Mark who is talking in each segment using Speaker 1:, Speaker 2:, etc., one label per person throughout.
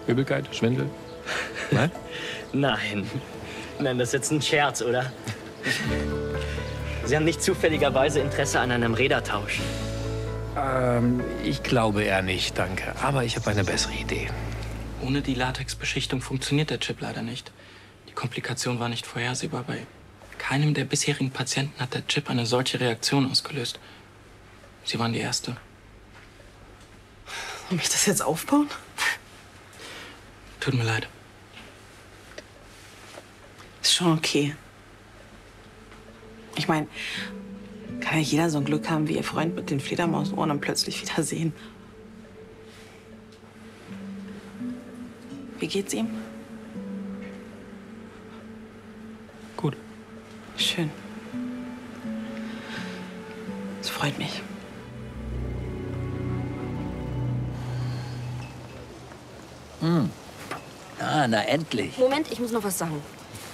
Speaker 1: Übelkeit? Schwindel? Nein?
Speaker 2: Nein. Nein, das ist jetzt ein Scherz, oder? Sie haben nicht zufälligerweise Interesse an einem Rädertausch.
Speaker 1: Ich glaube eher nicht, danke. Aber ich habe eine bessere Idee.
Speaker 3: Ohne die Latexbeschichtung funktioniert der Chip leider nicht. Die Komplikation war nicht vorhersehbar. Bei keinem der bisherigen Patienten hat der Chip eine solche Reaktion ausgelöst. Sie waren die Erste.
Speaker 4: Soll ich das jetzt aufbauen?
Speaker 3: Tut mir leid.
Speaker 4: Ist schon okay. Ich meine, kann ja jeder so ein Glück haben wie ihr Freund mit den Fledermausohren und plötzlich wieder sehen. Wie geht's ihm?
Speaker 3: Gut.
Speaker 4: Schön. Das freut mich.
Speaker 5: Ah, na endlich.
Speaker 6: Moment, ich muss noch was sagen.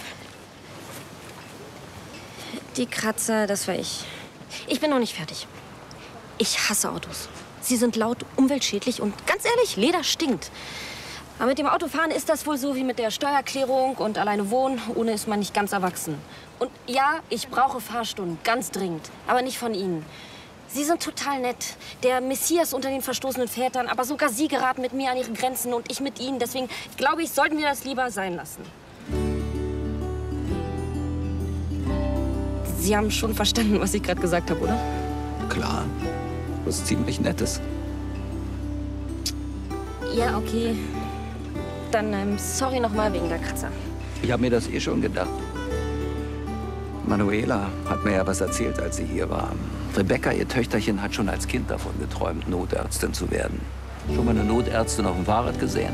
Speaker 6: Die Kratzer, das war ich. Ich bin noch nicht fertig. Ich hasse Autos. Sie sind laut, umweltschädlich und ganz ehrlich, Leder stinkt. Aber mit dem Autofahren ist das wohl so wie mit der Steuererklärung und alleine wohnen. Ohne ist man nicht ganz erwachsen. Und ja, ich brauche Fahrstunden, ganz dringend. Aber nicht von Ihnen. Sie sind total nett. Der Messias unter den verstoßenen Vätern. Aber sogar Sie geraten mit mir an Ihre Grenzen und ich mit Ihnen. Deswegen glaube ich, sollten wir das lieber sein lassen. Sie haben schon verstanden, was ich gerade gesagt habe, oder?
Speaker 5: Klar. Was ziemlich Nettes.
Speaker 6: Ja, okay. Dann sorry nochmal wegen der Kratzer.
Speaker 5: Ich habe mir das eh schon gedacht. Manuela hat mir ja was erzählt, als sie hier war. Rebecca, ihr Töchterchen, hat schon als Kind davon geträumt, Notärztin zu werden. Schon mal eine Notärztin auf dem Fahrrad gesehen?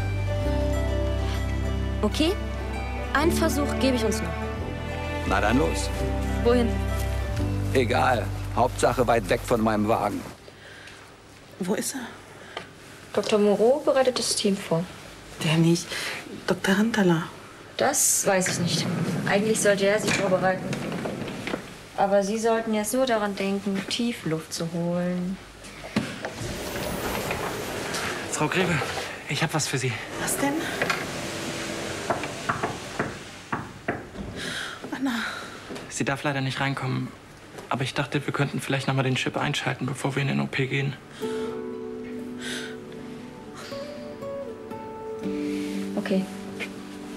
Speaker 6: Okay, einen Versuch gebe ich uns noch.
Speaker 5: Na dann los.
Speaker 6: Wohin?
Speaker 5: Egal. Hauptsache weit weg von meinem Wagen.
Speaker 4: Wo ist er?
Speaker 7: Dr. Moreau bereitet das Team vor.
Speaker 4: Der nicht. Dr. Rantala.
Speaker 7: Das weiß ich nicht. Eigentlich sollte er sie vorbereiten. Aber Sie sollten jetzt nur daran denken, Tiefluft zu holen.
Speaker 3: Frau Greve, ich habe was für Sie.
Speaker 4: Was denn? Anna.
Speaker 3: Sie darf leider nicht reinkommen. Aber ich dachte, wir könnten vielleicht noch mal den Chip einschalten, bevor wir in den OP gehen.
Speaker 7: Okay.